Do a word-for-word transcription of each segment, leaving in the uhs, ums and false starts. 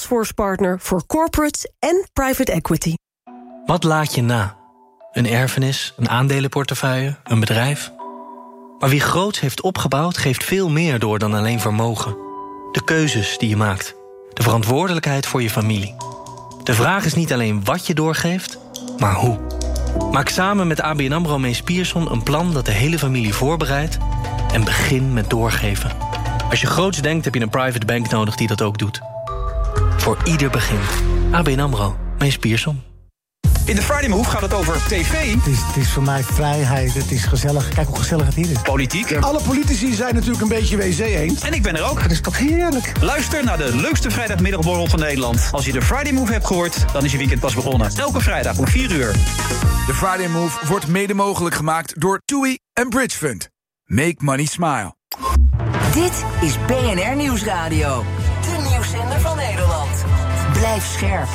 Salesforce-partner voor corporates en private equity. Wat laat je na? Een erfenis, een aandelenportefeuille, een bedrijf? Maar wie groots heeft opgebouwd, geeft veel meer door dan alleen vermogen. De keuzes die je maakt. De verantwoordelijkheid voor je familie. De vraag is niet alleen wat je doorgeeft, maar hoe. Maak samen met A B N AMRO Mees Pierson een plan dat de hele familie voorbereidt en begin met doorgeven. Als je groots denkt, heb je een private bank nodig die dat ook doet. Voor ieder begin. A B N AMRO Mees Pierson. In de Friday Move gaat het over tv. Het is, het is voor mij vrijheid, het is gezellig. Kijk hoe gezellig het hier is. Politiek. Alle politici zijn natuurlijk een beetje W C eens. En ik ben er ook. Het is toch heerlijk. Luister naar de leukste vrijdagmiddagborrel van Nederland. Als je de Friday Move hebt gehoord, dan is je weekend pas begonnen. Elke vrijdag om vier uur. De Friday Move wordt mede mogelijk gemaakt door TUI en Bridge Fund. Make money smile. Dit is B N R Nieuwsradio. De nieuwszender van Nederland. Blijf scherp.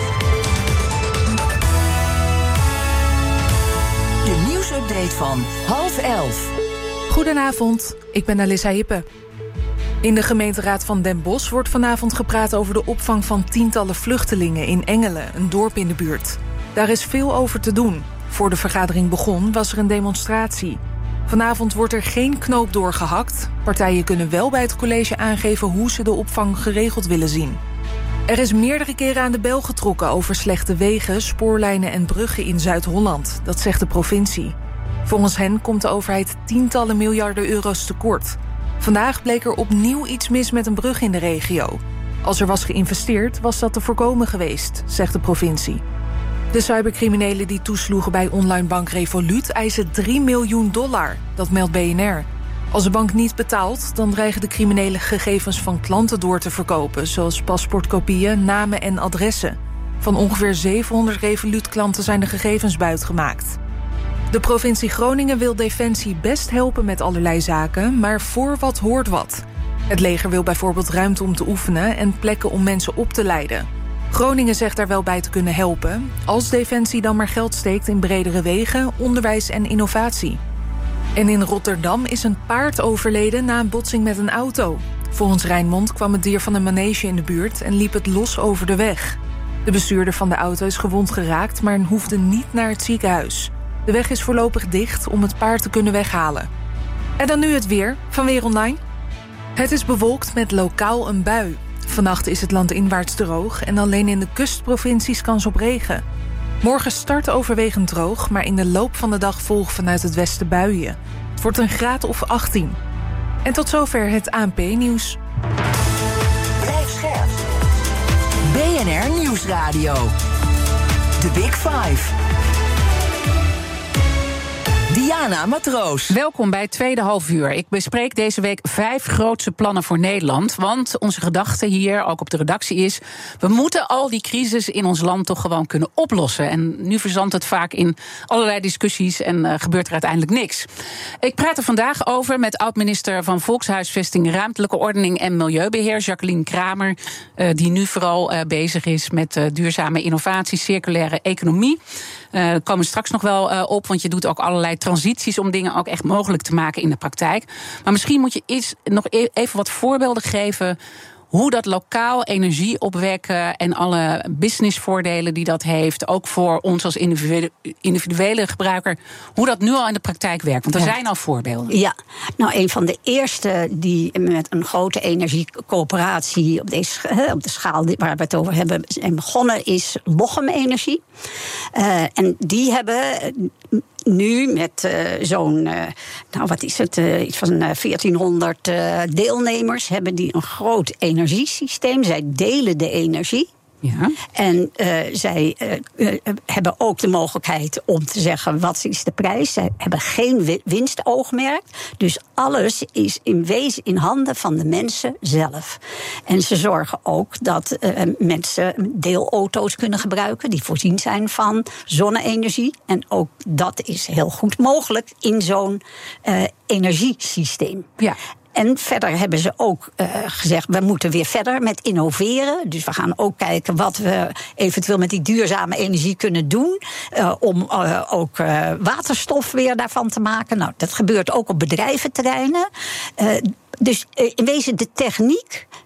De nieuwsupdate van half elf. Goedenavond, ik ben Alissa Hippe. In de gemeenteraad van Den Bosch wordt vanavond gepraat over de opvang van tientallen vluchtelingen in Engelen, een dorp in de buurt. Daar is veel over te doen. Voor de vergadering begon was er een demonstratie. Vanavond wordt er geen knoop doorgehakt. Partijen kunnen wel bij het college aangeven hoe ze de opvang geregeld willen zien. Er is meerdere keren aan de bel getrokken over slechte wegen, spoorlijnen en bruggen in Zuid-Holland. Dat zegt de provincie. Volgens hen komt de overheid tientallen miljarden euro's tekort. Vandaag bleek er opnieuw iets mis met een brug in de regio. Als er was geïnvesteerd, was dat te voorkomen geweest, zegt de provincie. De cybercriminelen die toesloegen bij online bank Revolut eisen drie miljoen dollar. Dat meldt B N R. Als de bank niet betaalt, dan dreigen de criminelen gegevens van klanten door te verkopen, zoals paspoortkopieën, namen en adressen. Van ongeveer zevenhonderd Revolut-klanten zijn de gegevens buitgemaakt. De provincie Groningen wil Defensie best helpen met allerlei zaken, maar voor wat hoort wat. Het leger wil bijvoorbeeld ruimte om te oefenen en plekken om mensen op te leiden. Groningen zegt daar wel bij te kunnen helpen, als Defensie dan maar geld steekt in bredere wegen, onderwijs en innovatie. En in Rotterdam is een paard overleden na een botsing met een auto. Volgens Rijnmond kwam het dier van een manege in de buurt en liep het los over de weg. De bestuurder van de auto is gewond geraakt, maar hoefde niet naar het ziekenhuis. De weg is voorlopig dicht om het paard te kunnen weghalen. En dan nu het weer van Weer Online. Het is bewolkt met lokaal een bui. Vannacht is het land inwaarts droog en alleen in de kustprovincies kans op regen. Morgen start overwegend droog, maar in de loop van de dag volgen vanuit het westen buien. Het wordt een graad of achttien. En tot zover het A N P-nieuws. Blijf scherp. B N R Nieuwsradio. The Big Five. Diana Matroos. Welkom bij het tweede half uur. Ik bespreek deze week vijf grootste plannen voor Nederland. Want onze gedachte hier, ook op de redactie, is: we moeten al die crisis in ons land toch gewoon kunnen oplossen. En nu verzandt het vaak in allerlei discussies en uh, gebeurt er uiteindelijk niks. Ik praat er vandaag over met oud-minister van Volkshuisvesting, Ruimtelijke Ordening en Milieubeheer, Jacqueline Kramer, uh, die nu vooral uh, bezig is met uh, duurzame innovatie, circulaire economie. Uh, daar komen we straks nog wel uh, op, want je doet ook allerlei transities om dingen ook echt mogelijk te maken in de praktijk. Maar misschien moet je iets, nog even wat voorbeelden geven hoe dat lokaal energie opwekken en alle businessvoordelen die dat heeft, ook voor ons als individuele, individuele gebruiker, hoe dat nu al in de praktijk werkt. Want er ja. zijn al voorbeelden. Ja, nou een van de eerste die met een grote energiecoöperatie op, deze, op de schaal waar we het over hebben zijn begonnen is Lochem Energie. Uh, en die hebben nu met uh, zo'n, uh, nou wat is het, uh, iets van uh, veertienhonderd uh, deelnemers hebben die een groot energiesysteem. Zij delen de energie. Ja. En uh, zij uh, uh, hebben ook de mogelijkheid om te zeggen wat is de prijs. Zij hebben geen winstoogmerk. Dus alles is in wezen in handen van de mensen zelf. En ze zorgen ook dat uh, mensen deelauto's kunnen gebruiken die voorzien zijn van zonne-energie. En ook dat is heel goed mogelijk in zo'n uh, energiesysteem. Ja. En verder hebben ze ook uh, gezegd, we moeten weer verder met innoveren. Dus we gaan ook kijken wat we eventueel met die duurzame energie kunnen doen. Uh, om uh, ook uh, waterstof weer daarvan te maken. Nou, dat gebeurt ook op bedrijventerreinen. Uh, dus uh, in wezen de techniek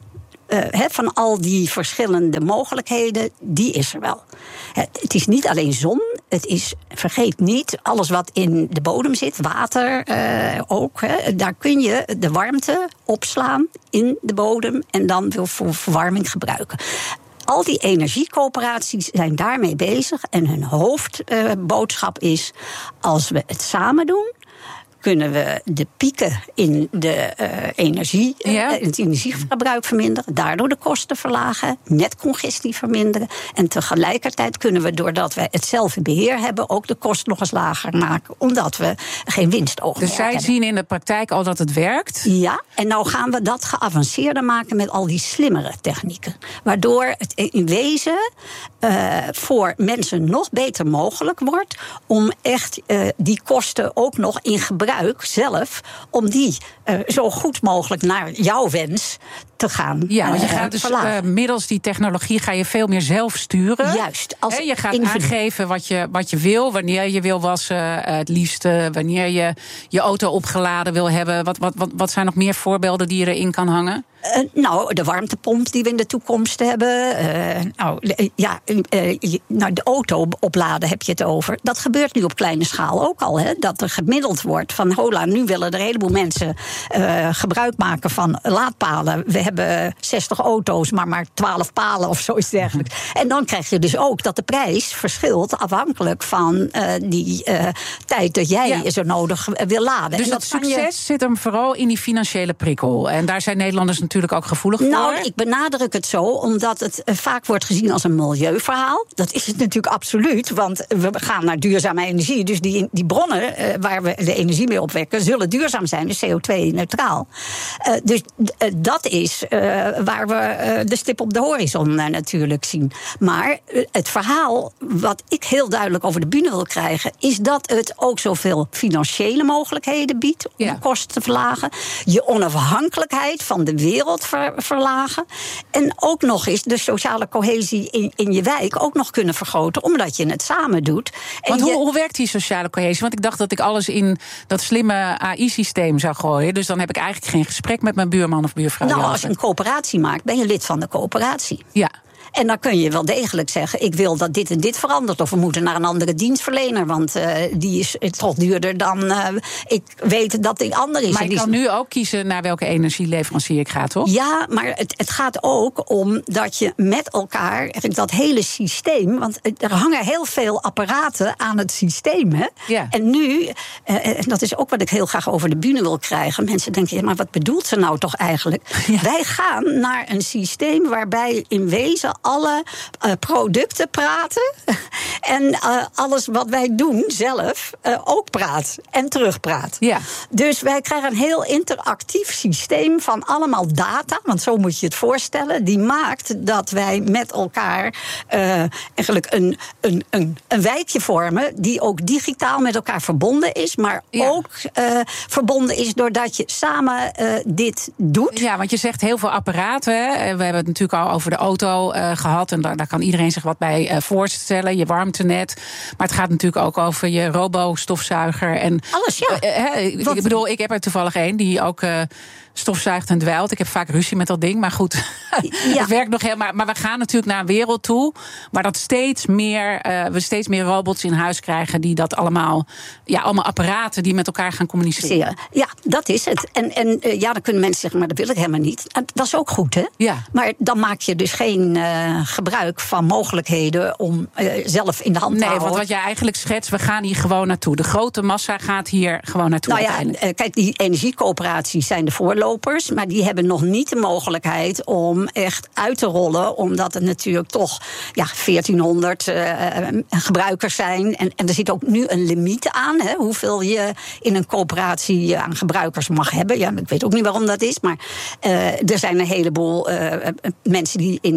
uh, he, van al die verschillende mogelijkheden, die is er wel. Het, het is niet alleen zon, het is, vergeet niet, alles wat in de bodem zit, water uh, ook, he, daar kun je de warmte opslaan in de bodem en dan weer voor verwarming gebruiken. Al die energiecoöperaties zijn daarmee bezig en hun hoofdboodschap uh, is, als we het samen doen, kunnen we de pieken in de uh, energie, ja. uh, het energieverbruik verminderen, daardoor de kosten verlagen, netcongestie verminderen. En tegelijkertijd kunnen we, doordat we hetzelfde beheer hebben, ook de kosten nog eens lager maken, omdat we geen winstoogmerk hebben. Dus zij hebben. zien in de praktijk al dat het werkt? Ja, en nou gaan we dat geavanceerder maken met al die slimmere technieken. Waardoor het in wezen uh, voor mensen nog beter mogelijk wordt om echt uh, die kosten ook nog in gebruik zelf, om die uh, zo goed mogelijk naar jouw wens te gaan. Ja, want je uh, gaat dus uh, middels die technologie ga je veel meer zelf sturen. Juist. Als He, je gaat individu- aangeven wat je, wat je wil, wanneer je wil wassen, uh, het liefste, wanneer je je auto opgeladen wil hebben. Wat, wat, wat, wat zijn nog meer voorbeelden die je erin kan hangen? Uh, nou, de warmtepomp die we in de toekomst hebben. Uh, nou, ja, uh, nou, de auto opladen heb je het over. Dat gebeurt nu op kleine schaal ook al. Hè? Dat er gemiddeld wordt van, hola, nu willen er een heleboel mensen uh, gebruik maken van laadpalen. We hebben zestig auto's, maar maar twaalf palen of zoiets dergelijks. En dan krijg je dus ook dat de prijs verschilt afhankelijk van uh, die uh, tijd dat jij ja. zo nodig wil laden. Dus en dat dat succes je... zit hem vooral in die financiële prikkel. En daar zijn Nederlanders natuurlijk ook gevoelig voor. Nou, ik benadruk het zo, omdat het uh, vaak wordt gezien als een milieuverhaal. Dat is het natuurlijk absoluut, want we gaan naar duurzame energie. Dus die, die bronnen uh, waar we de energie mee opwekken, zullen duurzaam zijn, dus C O twee neutraal. Uh, dus uh, dat is uh, waar we uh, de stip op de horizon uh, natuurlijk zien. Maar uh, het verhaal wat ik heel duidelijk over de bühne wil krijgen, is dat het ook zoveel financiële mogelijkheden biedt om ja. de kosten te verlagen. Je onafhankelijkheid van de wereld ver, verlagen. En ook nog eens de sociale cohesie in, in je wijk ook nog kunnen vergroten, omdat je het samen doet. En Want hoe, je, hoe werkt die sociale cohesie? Want ik dacht dat ik alles in dat slimme A I-systeem zou gooien. Dus dan heb ik eigenlijk geen gesprek met mijn buurman of buurvrouw. Nou, als je een coöperatie maakt, ben je lid van de coöperatie. Ja. En dan kun je wel degelijk zeggen, ik wil dat dit en dit verandert. Of we moeten naar een andere dienstverlener, want uh, die is toch duurder dan uh, ik weet dat die ander is. Maar ik je kan nu ook kiezen naar welke energieleverancier ik ga, toch? Ja, maar het, het gaat ook om dat je met elkaar, dat hele systeem, want er hangen heel veel apparaten aan het systeem. Hè? Ja. En nu, uh, en dat is ook wat ik heel graag over de bühne wil krijgen. Mensen denken, ja, maar wat bedoelt ze nou toch eigenlijk? Ja. Wij gaan naar een systeem waarbij in wezen alle uh, producten praten en uh, alles wat wij doen zelf uh, ook praat en terugpraat. Ja. Dus wij krijgen een heel interactief systeem van allemaal data, want zo moet je het voorstellen, die maakt dat wij met elkaar uh, eigenlijk een, een, een, een wijkje vormen die ook digitaal met elkaar verbonden is, maar ja. ook uh, verbonden is doordat je samen uh, dit doet. Ja, want je zegt heel veel apparaten. Hè? We hebben het natuurlijk al over de auto uh, gehad. En daar, daar kan iedereen zich wat bij uh, voorstellen. Je warmtenet. Maar het gaat natuurlijk ook over je robo-stofzuiger. En, alles, ja. Uh, uh, ik, ik bedoel, ik heb er toevallig een die ook uh, stofzuigt en dweilt. Ik heb vaak ruzie met dat ding, maar goed. Ja. Het werkt nog helemaal. Maar we gaan natuurlijk naar een wereld toe waar dat steeds meer, uh, we steeds meer robots in huis krijgen die dat allemaal, ja, allemaal apparaten die met elkaar gaan communiceren. Ja, dat is het. En, en uh, ja, dan kunnen mensen zeggen, maar dat wil ik helemaal niet. En dat is ook goed, hè? Ja. Maar dan maak je dus geen uh, gebruik van mogelijkheden om uh, zelf in de hand te nee, houden. Want wat jij eigenlijk schetst, we gaan hier gewoon naartoe. De grote massa gaat hier gewoon naartoe. Nou ja, uh, kijk, die energiecoöperaties zijn de voorlopers, maar die hebben nog niet de mogelijkheid om echt uit te rollen, omdat het natuurlijk toch ja, veertienhonderd uh, gebruikers zijn. En, en er zit ook nu een limiet aan, hè, hoeveel je in een coöperatie aan gebruikers mag hebben. Ja, ik weet ook niet waarom dat is, maar uh, er zijn een heleboel uh, mensen die in V V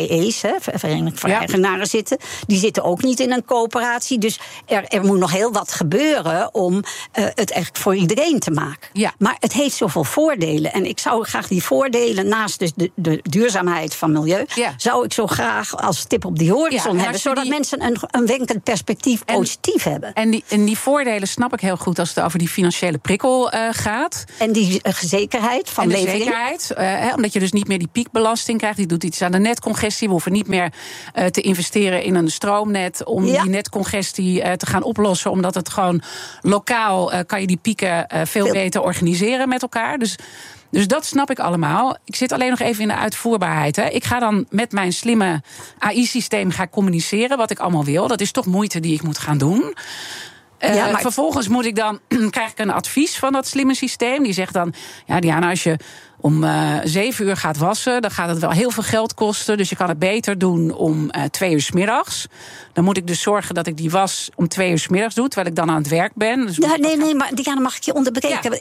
E's, hè, Vereniging van ja. Eigenaren zitten. Die zitten ook niet in een coöperatie. Dus er, er moet nog heel wat gebeuren om uh, het echt voor iedereen te maken. Ja. Maar het heeft zoveel voordelen. En ik zou graag die voordelen, naast dus de, de duurzaamheid van milieu, ja. zou ik zo graag als tip op die horizon ja, hebben. Zodat die... mensen een, een wenkend perspectief en, positief hebben. En die, en die voordelen snap ik heel goed als het over die financiële prikkel uh, gaat. En die uh, zekerheid van levering. En de zekerheid, uh, hè, omdat je dus niet meer die piekbelasting krijgt. Die doet iets aan de netcongestie. We hoeven niet meer uh, te investeren in een stroomnet om ja. die netcongestie uh, te gaan oplossen. Omdat het gewoon lokaal uh, kan je die pieken uh, veel, veel beter organiseren met elkaar. Dus, dus dat snap ik allemaal. Ik zit alleen nog even in de uitvoerbaarheid. Hè. Ik ga dan met mijn slimme A I-systeem gaan communiceren wat ik allemaal wil. Dat is toch moeite die ik moet gaan doen. Uh, ja, maar vervolgens moet ik dan, krijg ik een advies van dat slimme systeem. Die zegt dan, ja Diana, als je om uh, zeven uur gaat wassen, dan gaat het wel heel veel geld kosten. Dus je kan het beter doen om uh, twee uur 's middags. Dan moet ik dus zorgen dat ik die was om twee uur 's middags doe, terwijl ik dan aan het werk ben. Dus ja, nee, nee, maar Diana, mag ik je onderbreken?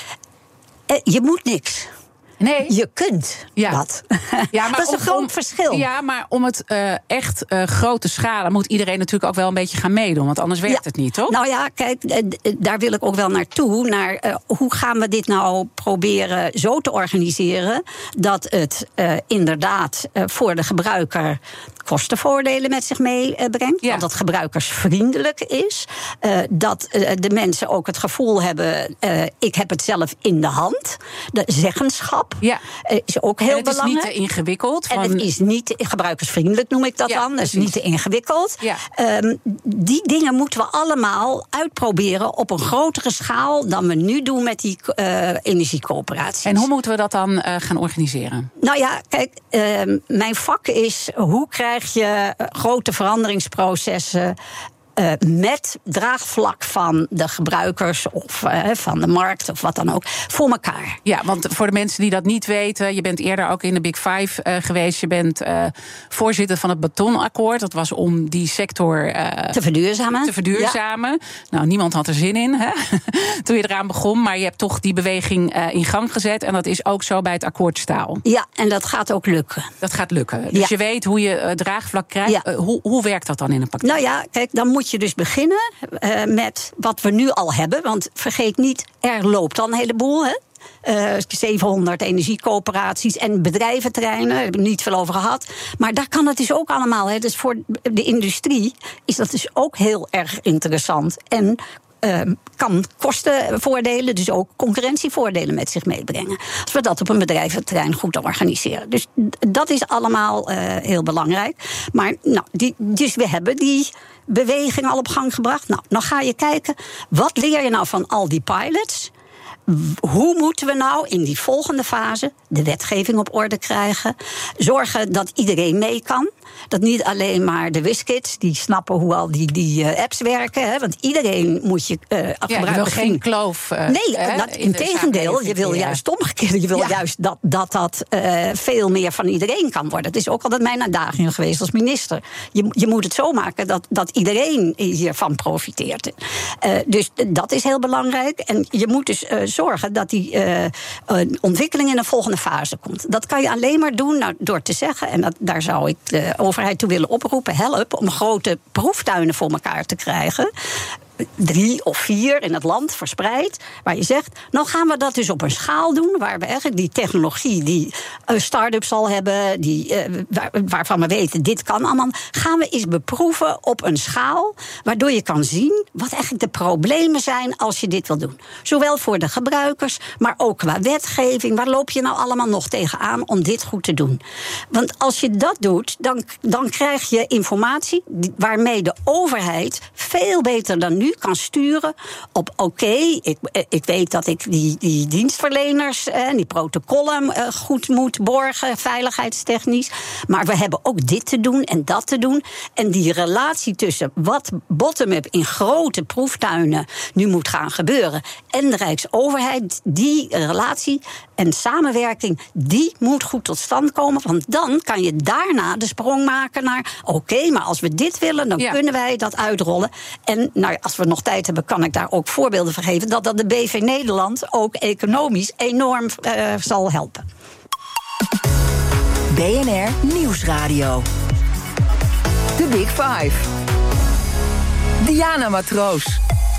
Ja. Je moet niks. Nee. Je kunt ja. wat. Ja, maar dat is om, een groot om, verschil. Ja, maar om het uh, echt uh, groot te schalen moet iedereen natuurlijk ook wel een beetje gaan meedoen. Want anders werkt ja. het niet, toch? Nou ja, kijk, daar wil ik ook wel naartoe. Naar uh, hoe gaan we dit nou proberen zo te organiseren dat het uh, inderdaad uh, voor de gebruiker kostenvoordelen met zich meebrengt. Ja. Dat het gebruikersvriendelijk is. Uh, dat uh, de mensen ook het gevoel hebben, uh, ik heb het zelf in de hand. De zeggenschap ja. uh, is ook heel en het belangrijk. Het is niet te ingewikkeld. Van... En het is niet gebruikersvriendelijk, noem ik dat ja, dan. Het is niet te ingewikkeld. Ja. Um, die dingen moeten we allemaal uitproberen op een grotere schaal dan we nu doen met die uh, energiecoöperaties. En hoe moeten we dat dan uh, gaan organiseren? Nou ja, kijk, uh, mijn vak is hoe krijg je grote veranderingsprocessen Uh, met draagvlak van de gebruikers of uh, van de markt of wat dan ook, voor elkaar. Ja, want voor de mensen die dat niet weten, je bent eerder ook in de Big Five uh, geweest. Je bent uh, voorzitter van het Betonakkoord. Dat was om die sector uh, te verduurzamen. Te verduurzamen. Ja. Nou, niemand had er zin in hè? toen je eraan begon, maar je hebt toch die beweging uh, in gang gezet. En dat is ook zo bij het akkoord staal. Ja, en dat gaat ook lukken. Dat gaat lukken. Dus ja. je weet hoe je uh, draagvlak krijgt. Ja. Uh, hoe, hoe werkt dat dan in een praktijk? Nou ja, kijk, dan moet je dus beginnen uh, met wat we nu al hebben. Want vergeet niet, er loopt al een heleboel, hè? Uh, zevenhonderd energiecoöperaties en bedrijventerreinen, daar hebben we niet veel over gehad. Maar daar kan het dus ook allemaal. Hè. Dus voor de industrie is dat dus ook heel erg interessant. En Uh, kan kostenvoordelen, dus ook concurrentievoordelen met zich meebrengen. Als we dat op een bedrijventerrein goed organiseren. Dus dat is allemaal uh, heel belangrijk. Maar nou, die, dus we hebben die beweging al op gang gebracht. Nou, dan ga je kijken, wat leer je nou van al die pilots? Hoe moeten we nou in die volgende fase de wetgeving op orde krijgen? Zorgen dat iedereen mee kan. Dat niet alleen maar de WizKids, die snappen hoe al die, die uh, apps werken. Hè, want iedereen moet je uh, ja, je wil geen kloof. Uh, nee, uh, dat, in tegendeel. Je wil ja. juist omgekeerd. Je wil ja. juist dat dat, dat uh, veel meer van iedereen kan worden. Het is ook altijd mijn uitdaging geweest als minister. Je, je moet het zo maken dat, dat iedereen hiervan profiteert. Uh, dus dat is heel belangrijk. En je moet dus uh, zorgen dat die uh, uh, ontwikkeling in een volgende fase komt. Dat kan je alleen maar doen nou, door te zeggen, en dat, daar zou ik de overheid toe willen oproepen, help om grote proeftuinen voor elkaar te krijgen. Drie of vier in het land verspreid, waar je zegt, nou gaan we dat dus op een schaal doen, waar we eigenlijk die technologie die uh, start-ups al hebben, die, uh, waar, waarvan we weten, dit kan allemaal, gaan we eens beproeven op een schaal, waardoor je kan zien wat eigenlijk de problemen zijn als je dit wil doen. Zowel voor de gebruikers, maar ook qua wetgeving, waar loop je nou allemaal nog tegenaan om dit goed te doen? Want als je dat doet, dan, dan krijg je informatie waarmee de overheid veel beter dan nu kan sturen op oké, okay, ik, ik weet dat ik die, die dienstverleners en die protocollen uh, goed moet borgen, veiligheidstechnisch, maar we hebben ook dit te doen en dat te doen. En die relatie tussen wat bottom-up in grote proeftuinen nu moet gaan gebeuren en de Rijksoverheid, die relatie en samenwerking, die moet goed tot stand komen, want dan kan je daarna de sprong maken naar oké, okay, maar als we dit willen, dan ja. kunnen wij dat uitrollen. En nou, als we nog tijd hebben, kan ik daar ook voorbeelden van geven, dat dat de B V Nederland ook economisch enorm uh, zal helpen. B B N R Nieuwsradio. The Big Five. Diana Matroos.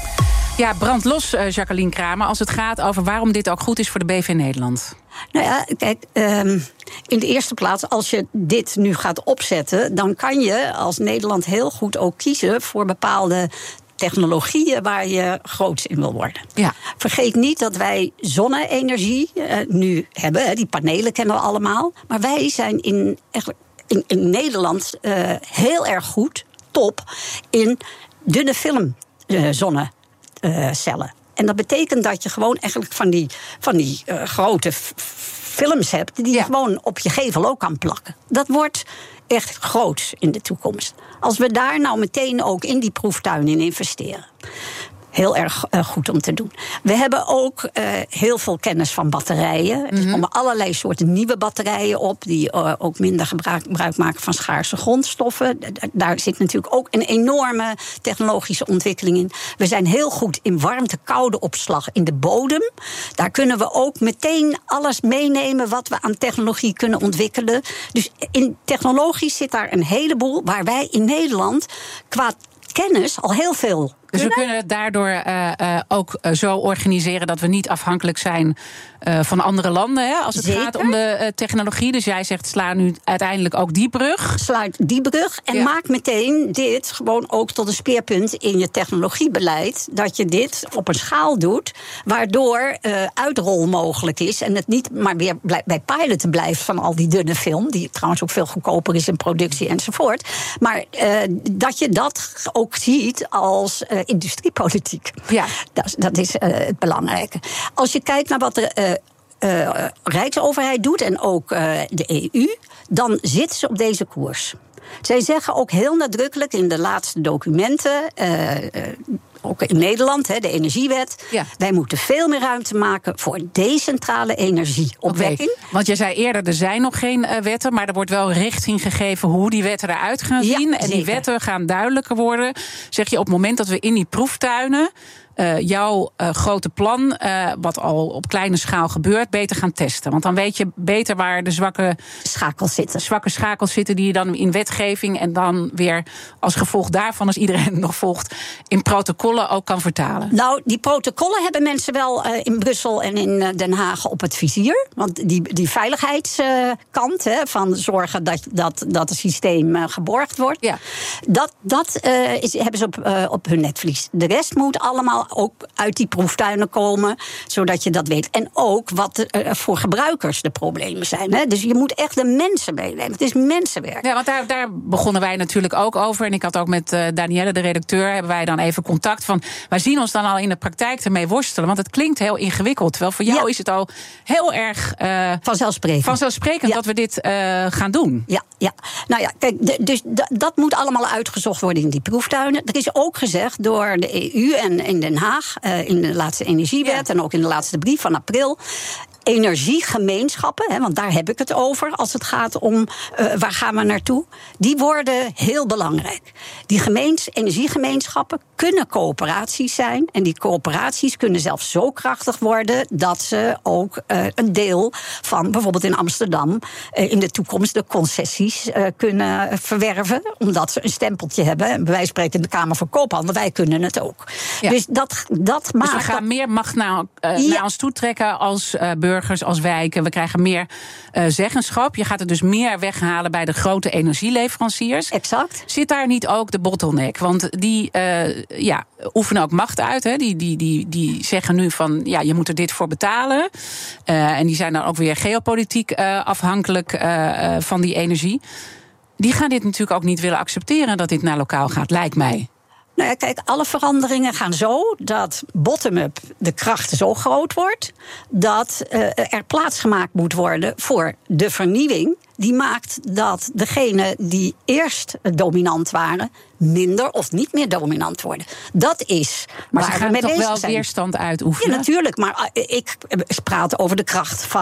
Ja, brand los, Jacqueline Kramer, als het gaat over waarom dit ook goed is voor de B V Nederland. Nou ja, kijk, um, in de eerste plaats, als je dit nu gaat opzetten, dan kan je als Nederland heel goed ook kiezen voor bepaalde technologieën waar je groots in wil worden. Ja. Vergeet niet dat wij zonne-energie uh, nu hebben. Hè, die panelen kennen we allemaal. Maar wij zijn in, in, in Nederland uh, heel erg goed, top, in dunne film uh, zonnecellen. En dat betekent dat je gewoon eigenlijk van die, van die uh, grote f- films hebt die ja. je gewoon op je gevel ook kan plakken. Dat wordt echt groots in de toekomst. Als we daar nou meteen ook in die proeftuin in investeren. Heel erg uh, goed om te doen. We hebben ook uh, heel veel kennis van batterijen. Mm-hmm. Er komen allerlei soorten nieuwe batterijen op, die uh, ook minder gebruik, gebruik maken van schaarse grondstoffen. Daar zit natuurlijk ook een enorme technologische ontwikkeling in. We zijn heel goed in warmte-koude opslag in de bodem. Daar kunnen we ook meteen alles meenemen wat we aan technologie kunnen ontwikkelen. Dus in technologisch zit daar een heleboel waar wij in Nederland qua kennis al heel veel. Dus we kunnen het daardoor uh, uh, ook uh, zo organiseren dat we niet afhankelijk zijn uh, van andere landen, hè, als het Zeker. gaat om de uh, technologie. Dus jij zegt, sla nu uiteindelijk ook die brug. Sluit die brug en ja. maak meteen dit gewoon ook tot een speerpunt in je technologiebeleid. Dat je dit op een schaal doet, waardoor uh, uitrol mogelijk is. En het niet maar weer bij piloten blijft van al die dunne film, die trouwens ook veel goedkoper is in productie enzovoort. Maar uh, dat je dat ook ziet als Uh, industriepolitiek. Ja. Dat, dat is uh, het belangrijke. Als je kijkt naar wat de uh, uh, Rijksoverheid doet en ook uh, de E U, dan zitten ze op deze koers. Zij zeggen ook heel nadrukkelijk in de laatste documenten, Uh, uh, ook in Nederland, hè, de energiewet. Ja. Wij moeten veel meer ruimte maken voor decentrale energieopwekking. Okay. Want je zei eerder, er zijn nog geen uh, wetten, maar er wordt wel richting gegeven hoe die wetten eruit gaan zien. Ja, en die wetten gaan duidelijker worden. Zeg je op het moment dat we in die proeftuinen Uh, jouw uh, grote plan, uh, wat al op kleine schaal gebeurt, beter gaan testen. Want dan weet je beter waar de zwakke schakels zitten. Zwakke schakels zitten die je dan in wetgeving en dan weer als gevolg daarvan, als iedereen het nog volgt, in protocollen ook kan vertalen. Nou, die protocollen hebben mensen wel uh, in Brussel en in uh, Den Haag op het vizier. Want die, die veiligheidskant, uh, van zorgen dat, dat, dat het systeem uh, geborgd wordt, ja. dat, dat uh, is, hebben ze op, uh, op hun netvlies. De rest moet allemaal ook uit die proeftuinen komen, zodat je dat weet. En ook wat er voor gebruikers de problemen zijn. Hè? Dus je moet echt de mensen meenemen. Het is mensenwerk. Ja, want daar, daar begonnen wij natuurlijk ook over. En ik had ook met uh, Danielle, de redacteur, hebben wij dan even contact van, wij zien ons dan al in de praktijk ermee worstelen. Want het klinkt heel ingewikkeld. Terwijl voor jou ja. is het al heel erg Uh, vanzelfsprekend, vanzelfsprekend ja. dat we dit uh, gaan doen. Ja, ja. Nou ja, kijk, de, dus d- dat moet allemaal uitgezocht worden in die proeftuinen. Er is ook gezegd door de E U en in Den Haag, uh, in de laatste energiewet ja. en ook in de laatste brief van april, energiegemeenschappen, hè, want daar heb ik het over als het gaat om uh, waar gaan we naartoe, die worden heel belangrijk. Die gemeens, energiegemeenschappen kunnen coöperaties zijn en die coöperaties kunnen zelfs zo krachtig worden dat ze ook uh, een deel van bijvoorbeeld in Amsterdam uh, in de toekomst de concessies uh, kunnen verwerven, omdat ze een stempeltje hebben. En bij wijze van spreken in de Kamer van Koophandel, wij kunnen het ook. Ja. Dus dat, dat maakt. Dus we gaan dat meer macht naar, uh, ja. naar ons toe trekken als uh, burger. Burgers, als wijken. We krijgen meer uh, zeggenschap. Je gaat het dus meer weghalen bij de grote energieleveranciers. Exact. Zit daar niet ook de bottleneck? Want die uh, ja, oefenen ook macht uit. Hè? Die, die, die, die zeggen nu van, ja, je moet er dit voor betalen. Uh, en die zijn dan ook weer geopolitiek uh, afhankelijk uh, uh, van die energie. Die gaan dit natuurlijk ook niet willen accepteren dat dit naar lokaal gaat, lijkt mij. Nou ja, kijk, alle veranderingen gaan zo dat bottom-up de kracht zo groot wordt dat uh, er plaats gemaakt moet worden voor de vernieuwing. Die maakt dat degenen die eerst dominant waren minder of niet meer dominant worden. Dat is maar waar ze gaan we mee toch bezig wel zijn. Weerstand uitoefenen? Ja, natuurlijk. Maar uh, ik praat over de kracht van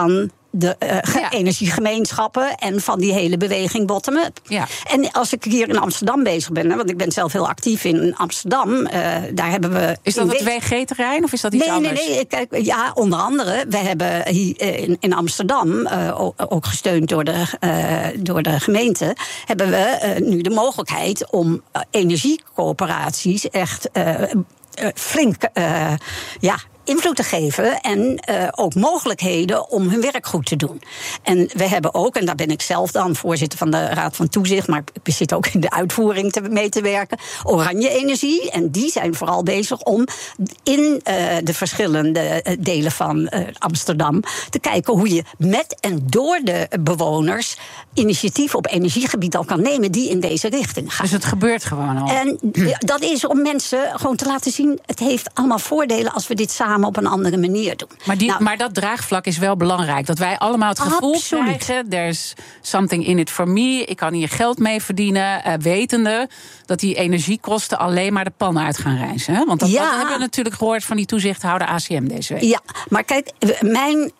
de uh, Ja. energiegemeenschappen en van die hele beweging bottom-up. Ja. En als ik hier in Amsterdam bezig ben, hè, want ik ben zelf heel actief in Amsterdam, uh, daar hebben we... Is dat in het we- W G-terrein of is dat iets nee, anders? Nee, nee, kijk, ja, onder andere. We hebben hier in, in Amsterdam, uh, ook gesteund door de, uh, door de gemeente, hebben we uh, nu de mogelijkheid om uh, energiecoöperaties echt uh, uh, flink uh, ja, invloed te geven en uh, ook mogelijkheden om hun werk goed te doen. En we hebben ook, en daar ben ik zelf dan voorzitter van de Raad van Toezicht, maar ik zit ook in de uitvoering te, mee te werken, Oranje Energie. En die zijn vooral bezig om in uh, de verschillende uh, delen van uh, Amsterdam te kijken hoe je met en door de bewoners initiatieven op energiegebied al kan nemen die in deze richting gaan. Dus het gebeurt gewoon al. En dat is om mensen gewoon te laten zien, het heeft allemaal voordelen als we dit samen op een andere manier doen. Maar, die, nou, maar dat draagvlak is wel belangrijk. Dat wij allemaal het gevoel Absoluut. krijgen, there's something in it for me. Ik kan hier geld mee verdienen, uh, wetende dat die energiekosten alleen maar de pan uit gaan reizen. Hè? Want dat, Ja. dat hebben we natuurlijk gehoord van die toezichthouder A C M deze week. Ja, maar kijk, mijn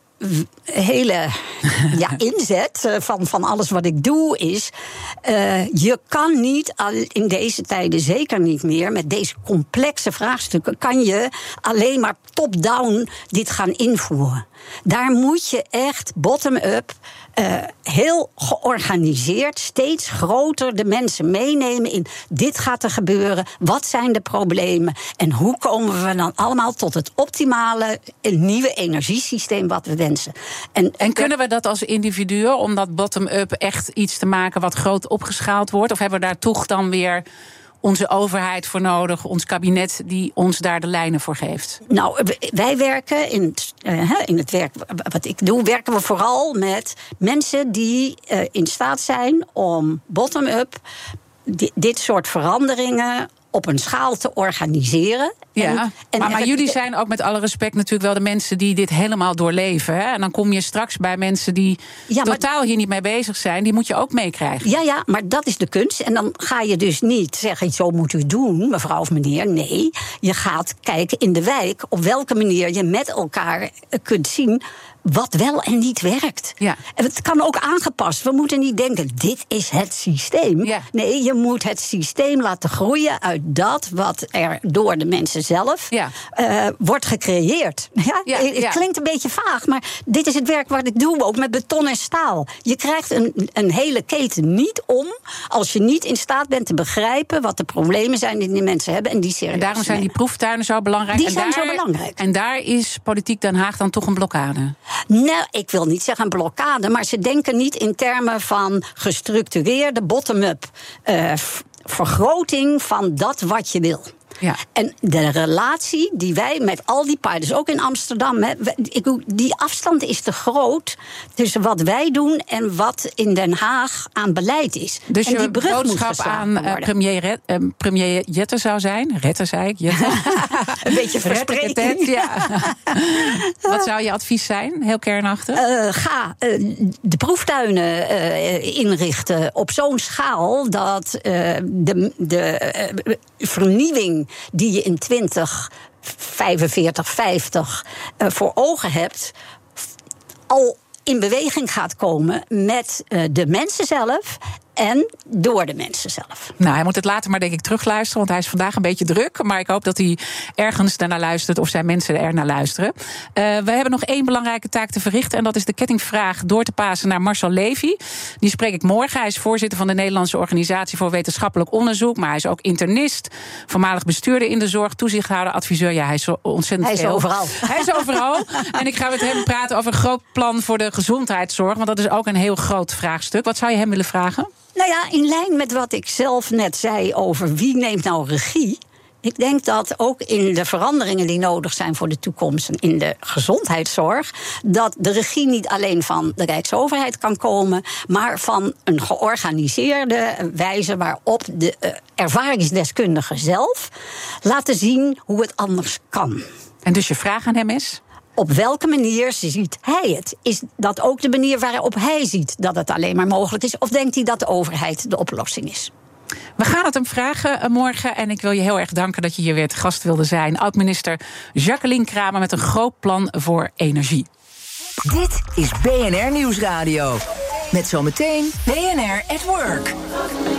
hele ja, inzet van, van alles wat ik doe is, Uh, je kan niet al in deze tijden, zeker niet meer, met deze complexe vraagstukken, kan je alleen maar top-down dit gaan invoeren. Daar moet je echt bottom-up, uh, heel georganiseerd, steeds groter de mensen meenemen in dit gaat er gebeuren, wat zijn de problemen en hoe komen we dan allemaal tot het optimale nieuwe energiesysteem wat we wensen. En, En kunnen we dat als individuen, om dat bottom-up echt iets te maken wat groot opgeschaald wordt? Of hebben we daar toch dan weer onze overheid voor nodig, ons kabinet die ons daar de lijnen voor geeft? Nou, wij werken in het, uh, in het werk wat ik doe, werken we vooral met mensen die uh, in staat zijn om bottom-up di- dit soort veranderingen op een schaal te organiseren. Ja, en, en maar, maar jullie zijn ook met alle respect natuurlijk wel de mensen die dit helemaal doorleven. Hè? En dan kom je straks bij mensen die ja, maar, totaal hier niet mee bezig zijn. Die moet je ook meekrijgen. Ja, ja, maar dat is de kunst. En dan ga je dus niet zeggen, zo moet u doen, mevrouw of meneer. Nee, je gaat kijken in de wijk op welke manier je met elkaar kunt zien wat wel en niet werkt. Ja. En het kan ook aangepast. We moeten niet denken, dit is het systeem. Ja. Nee, je moet het systeem laten groeien uit dat wat er door de mensen zelf ja. uh, wordt gecreëerd. Ja? Ja, het ja. klinkt een beetje vaag, maar dit is het werk wat ik doe, ook met beton en staal. Je krijgt een, een hele keten niet om als je niet in staat bent te begrijpen wat de problemen zijn die die mensen hebben en die serieus En daarom zijn die nemen. proeftuinen zo belangrijk. Die en zijn daar, zo belangrijk. En daar is Politiek Den Haag dan toch een blokkade? Nou, ik wil niet zeggen een blokkade, maar ze denken niet in termen van gestructureerde bottom-up uh, vergroting van dat wat je wil. Ja. En de relatie die wij met al die partners, ook in Amsterdam, hè, die afstand is te groot tussen wat wij doen en wat in Den Haag aan beleid is. Dus en je die brug moet boodschap geslagen aan uh, worden. premier, Red, uh, premier Jette zou zijn? Rette, zei ik. Jette. Een beetje verspreking. Ja. Wat zou je advies zijn? Heel kernachtig. Uh, ga uh, de proeftuinen uh, inrichten op zo'n schaal dat uh, de, de uh, vernieuwing die je in twintig vijfenveertig, vijftig uh, voor ogen hebt, al in beweging gaat komen met uh, de mensen zelf en door de mensen zelf. Nou, hij moet het later maar denk ik terugluisteren, want hij is vandaag een beetje druk. Maar ik hoop dat hij ergens daarnaar luistert of zijn mensen er naar luisteren. Uh, we hebben nog één belangrijke taak te verrichten en dat is de kettingvraag door te pasen naar Marcel Levy. Die spreek ik morgen. Hij is voorzitter van de Nederlandse Organisatie voor Wetenschappelijk Onderzoek, maar hij is ook internist, voormalig bestuurder in de zorg, toezichthouder, adviseur. Ja, hij is ontzettend Hij is veel. overal. Hij is overal. En ik ga met hem praten over een groot plan voor de gezondheidszorg, want dat is ook een heel groot vraagstuk. Wat zou je hem willen vragen? Nou ja, in lijn met wat ik zelf net zei over wie neemt nou regie. Ik denk dat ook in de veranderingen die nodig zijn voor de toekomst en in de gezondheidszorg, dat de regie niet alleen van de Rijksoverheid kan komen, maar van een georganiseerde wijze waarop de uh, ervaringsdeskundigen zelf laten zien hoe het anders kan. En dus je vraag aan hem is? Op welke manier ziet hij het? Is dat ook de manier waarop hij ziet dat het alleen maar mogelijk is? Of denkt hij dat de overheid de oplossing is? We gaan het hem vragen morgen. En ik wil je heel erg danken dat je hier weer te gast wilde zijn. Oud-minister Jacqueline Kramer met een groot plan voor energie. Dit is B N R Nieuwsradio. Met zometeen B N R at Work.